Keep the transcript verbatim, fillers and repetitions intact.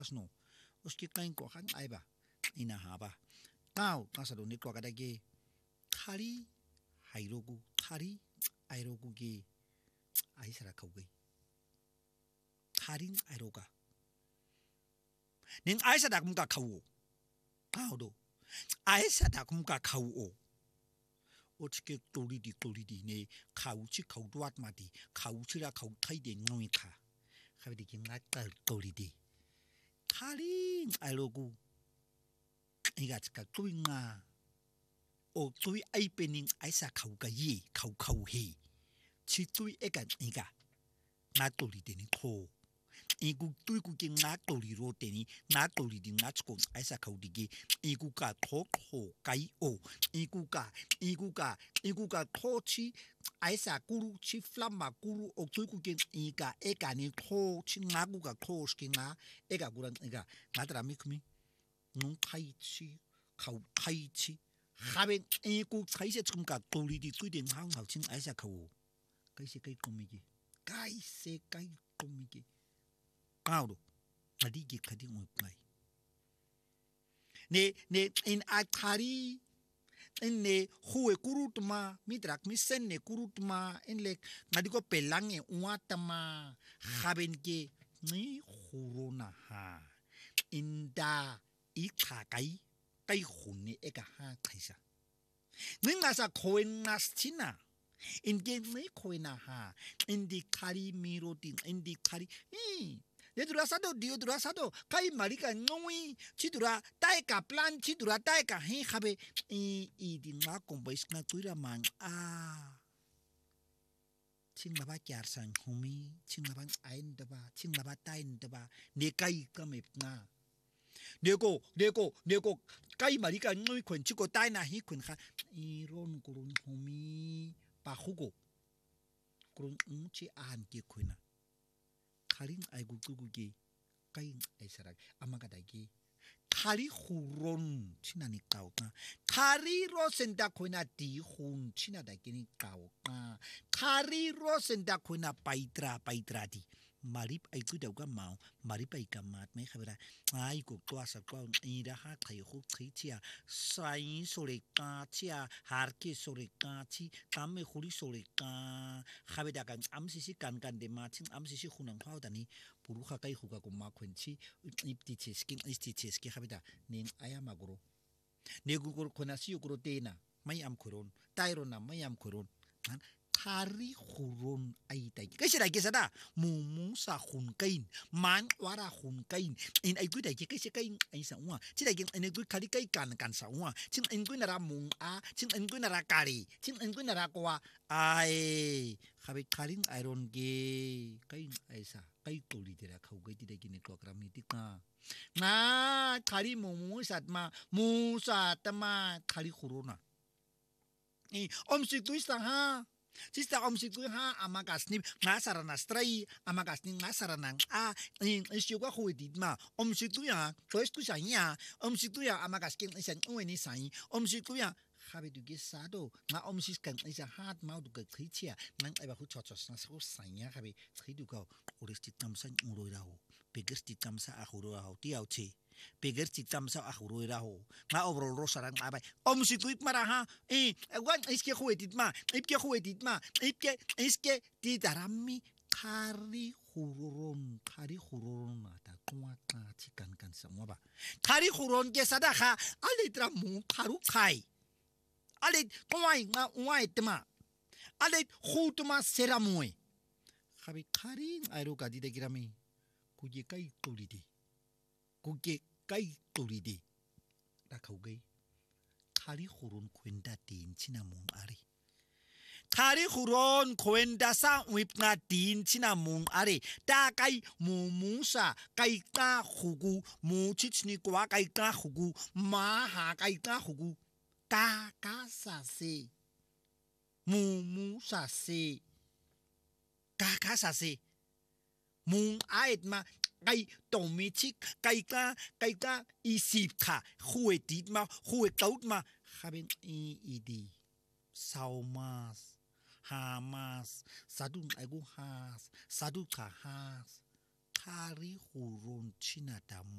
no uski kain ko kan ai ba ina ha ba tao ta sa do ni ko ka da ge thari hairogu thari airogu ge ai sara khau ge tharing airoga ning ai sa da kum ka khau tao do ai sa da kum ka khau o 어떻게 또리디 또리디 네 가우치 가우도앗 마디 가우치라 가우타이데 노이카 하비디 긴라까 또리디 카린 알로구 이가 지가 또잉아 오 또이 아이페닝 아이사 가우가 예 가우 가우헤 치 또이 에가 이가 나 또리데니 토 이구 또이구 긴나 또리로 데니 나 또리디 나츠고 아이사 가우디기 이구가 토토 가이오 이구가 이구가 이구가 토치 아이사 구루치 플라마 구루 옥토이구겐 이가 에가니 토치 나구가 토스킹나 에가 구란 이가 나더라 미크미 눈 타이치 가우 타이치 하벤 이구 차이세 좀가 또리디 또이된 항하친 아이사 가우 가이세 가이 꼬미기 가이세 가이 꼬미기 가우로 나디기 카디 오빠이 네 네 인 아타리 ene huwe kurutma midrak misenne kurutma enlek ngadiko pelange uatama haben ge ni khuruna ha inda ikha kai kai khuni eka ha khaisa ninga sa khoenas china inge ni khoena ha indi khari mirotin indi khari i 얘들아 사도 디오들아 사도 가이 마리가 농이 지들아 따이까 플란 지들아 따이까 해 하베 이 이딩마 공부스나 tuiraman 아 칭마바 캬르산 호미 칭마반 아인드바 칭마바 따인드바 네가이 까맵나 네고 네고 네고 가이 마리가 농이 권치고 따이나 히군하 이론 그런 호미 바후고 그런 음치 안게 코나 카린 아이고 꾸꾸기 까인 아이사락 아마가다기 카리 후론 치나니까오까 카리로 센다 코이나 디훈 치나다기니 까오까 카리로 센다 코이나 파이트라 파이트라디 마립 아이고 다우가 마오 마립 아이가 맛메 카베라 아이고 또아사 또 이라하 타이고 트이치야 사인 소리까 치야 하르키 소리까 치 감메 후리 소리까 카베다가 암시시 간간데 마친 암시시 훈앙 파우다니 부루카 까이 후가고 마콘치 입티치스킨 이스티치스키 카베다 닌 아야마고로 네구고 코나시우고로 데나 마이 암코론 타이로나 마이 암코론 Hari khurun ai tai cái gì đây cái sao đó mù mù sa khun kain man wara khun kain in ai cứ đây cái cái kain ai sao à chứ đây cái anh cứ khari kai kan kan sao à chứ anh cứ nara mung a chứ anh cứ nara kari chứ anh cứ nara qua ai khabe kharin iron ge kain ai sa kai toli dera khau gai ti đây cái này program ni tik na na khari mù mù sat ma mù sa tama khari khuruna i om si tu sa ha Sista om siku ha amagasni ngasarana strai amagasni ngasarana a in isyuga huidit ma om siku ya first ku sanya om siku ya amagaskin isan ueni sai om siku ya habe du gesado na om siskan isa hat mau du kritia nang eba hu chochos na so sanya habe tridu go uristi tamsan uroiraho pegersti tamsa ahuraho tiauche pegersti tamsa ahuraho na obrol rosaran abai om siku maraha e wan iske huidit ma ipke huidit ma ipke iske ti darami khari huron khari huron ata kwa ka chikan kan samwa ba khari huron ke sada kha alitra mu kharu khai alit kwai nga wai tma alit khutma seramoi khabi khari airo ka di de girami kuye kai tolidi kuye kai tolidi da khaugai khari huron kwenda tin chinamung ari Khari huron kwenda sa wip nga din chinamung ari ta kai mu musa kai ka hugu mu chichni kwa kai ka hugu ma ha kai ka hugu ta ka sa se mu musa se ka ka sa se mung ait ma kai tomi chik kai ka kai ka isip kha huwe dit ma huwe kaut ma haben i idi saumas Hamas, sadun aigu has, sadun ka has, kari hurun china dam.